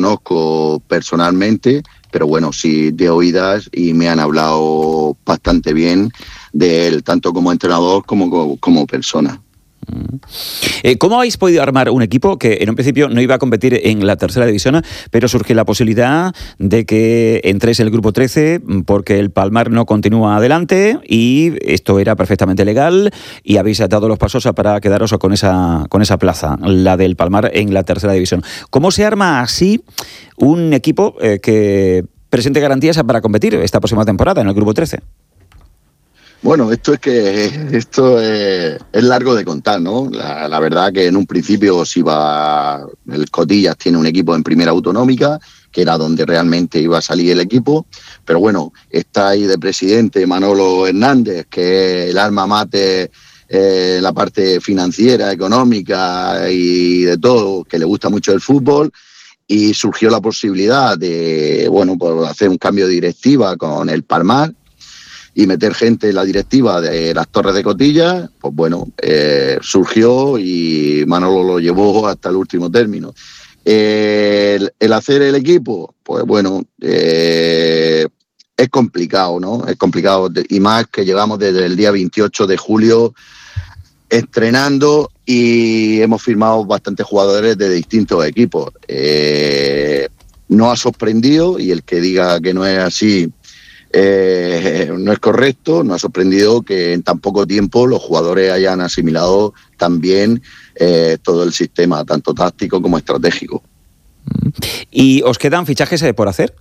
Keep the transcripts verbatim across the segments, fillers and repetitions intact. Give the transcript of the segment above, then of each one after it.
conozco personalmente, pero bueno, sí de oídas, y me han hablado bastante bien de él, tanto como entrenador como como, como persona. Eh, ¿Cómo habéis podido armar un equipo que en un principio no iba a competir en la tercera división, pero surge la posibilidad de que entréis en el grupo trece porque el Palmar no continúa adelante y esto era perfectamente legal y habéis dado los pasos para quedaros con esa, con esa plaza, la del Palmar en la tercera división? ¿Cómo se arma así un equipo eh, que presente garantías para competir esta próxima temporada en el grupo trece? Bueno, esto es que esto es, es largo de contar, ¿no? La, la verdad que en un principio se iba, el Cotillas tiene un equipo en primera autonómica, que era donde realmente iba a salir el equipo, pero bueno, está ahí de presidente Manolo Hernández, que es el alma mater, eh, la parte financiera, económica y de todo, que le gusta mucho el fútbol, y surgió la posibilidad de, bueno, pues hacer un cambio de directiva con el Palmar y meter gente en la directiva de las Torres de Cotillas. Pues bueno, eh, surgió y Manolo lo llevó hasta el último término. Eh, el, el hacer el equipo, pues bueno, eh, es complicado, ¿no? Es complicado, y más que llevamos desde el día veintiocho de julio estrenando y hemos firmado bastantes jugadores de distintos equipos. Eh, no ha sorprendido, y el que diga que no es así, Eh, no es correcto. Nos ha sorprendido que en tan poco tiempo los jugadores hayan asimilado también eh, todo el sistema, tanto táctico como estratégico. ¿Y os quedan fichajes eh, por hacer?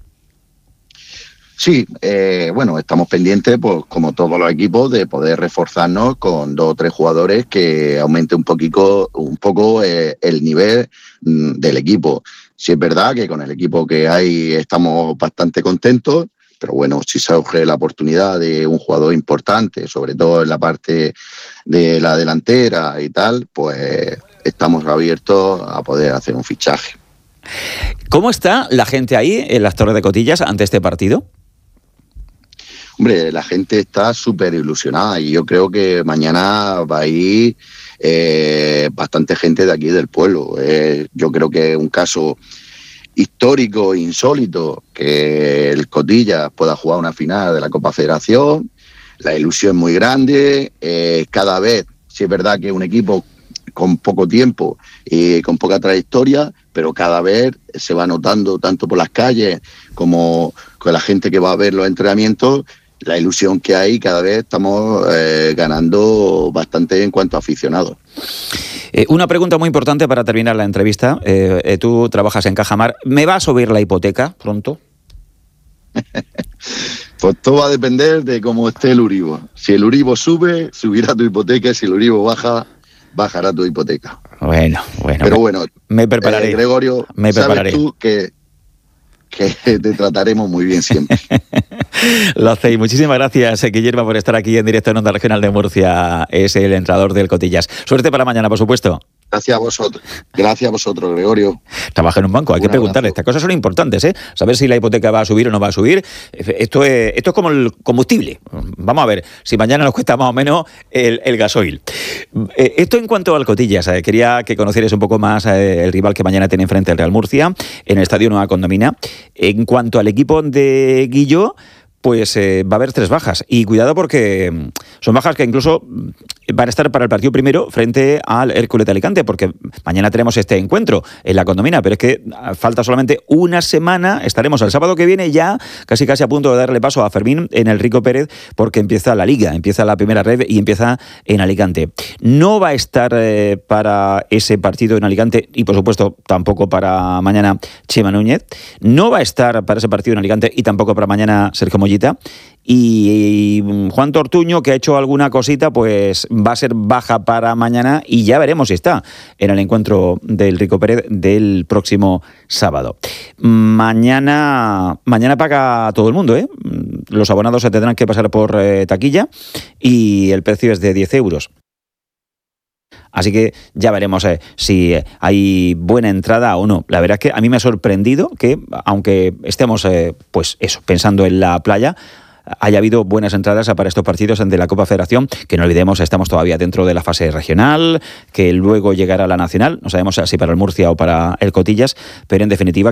Sí, eh, bueno, estamos pendientes, pues como todos los equipos, de poder reforzarnos con dos o tres jugadores que aumente un poquito, un poco eh, el nivel mm, del equipo. Sí es verdad que con el equipo que hay estamos bastante contentos, pero bueno, si surge la oportunidad de un jugador importante, sobre todo en la parte de la delantera y tal, pues estamos abiertos a poder hacer un fichaje. ¿Cómo está la gente ahí en las Torres de Cotillas ante este partido? Hombre, la gente está súper ilusionada y yo creo que mañana va a ir eh, bastante gente de aquí del pueblo. Eh, yo creo que es un caso histórico, insólito, que el Cotillas pueda jugar una final de la Copa Federación. La ilusión es muy grande. Eh, cada vez, sí es verdad que es un equipo con poco tiempo y con poca trayectoria, pero cada vez se va notando, tanto por las calles como con la gente que va a ver los entrenamientos, la ilusión que hay. Cada vez estamos eh, ganando bastante en cuanto a aficionados. Eh, una pregunta muy importante para terminar la entrevista. Eh, eh, tú trabajas en Cajamar. ¿Me va a subir la hipoteca pronto? Pues todo va a depender de cómo esté el Uribo. Si el Uribo sube, subirá tu hipoteca. Si el Uribo baja, bajará tu hipoteca. Bueno, bueno. Pero bueno, me prepararé. Eh, Gregorio, me prepararé. sabes tú que, que te trataremos muy bien siempre. Lo hacéis. Muchísimas gracias, Guillermo, por estar aquí en directo en Onda Regional de Murcia. Es el entrenador del Cotillas. Suerte para mañana, por supuesto. Gracias a vosotros. Gracias a vosotros, Gregorio. Trabaja en un banco, hay un que preguntarle. Abrazo. Estas cosas son importantes, ¿eh? Saber si la hipoteca va a subir o no va a subir. Esto es, esto es como el combustible. Vamos a ver si mañana nos cuesta más o menos el, el gasoil. Eh, esto en cuanto al Cotillas. Eh, quería que conocierais un poco más eh, el rival que mañana tiene enfrente el Real Murcia en el Estadio Nueva Condomina. En cuanto al equipo de Guillo, pues eh, va a haber tres bajas. Y cuidado porque son bajas que incluso van a estar para el partido primero frente al Hércules de Alicante, porque mañana tenemos este encuentro en la Condomina, pero es que falta solamente una semana. Estaremos el sábado que viene ya casi casi a punto de darle paso a Fermín en el Rico Pérez, porque empieza la Liga, empieza la primera red y empieza en Alicante. No va a estar eh, para ese partido en Alicante y por supuesto tampoco para mañana Chema Núñez. No va a estar para ese partido en Alicante y tampoco para mañana Sergio Mollita. Y Juan Tortuño, que ha hecho alguna cosita, pues va a ser baja para mañana y ya veremos si está en el encuentro del Rico Pérez del próximo sábado. Mañana, mañana paga todo el mundo, ¿eh? Los abonados se tendrán que pasar por eh, taquilla y el precio es de diez euros. Así que ya veremos eh, si hay buena entrada o no. La verdad es que a mí me ha sorprendido que, aunque estemos eh, pues eso, pensando en la playa, haya habido buenas entradas para estos partidos de la Copa Federación, que no olvidemos, estamos todavía dentro de la fase regional, que luego llegará la nacional, no sabemos si para el Murcia o para el Cotillas, pero en definitiva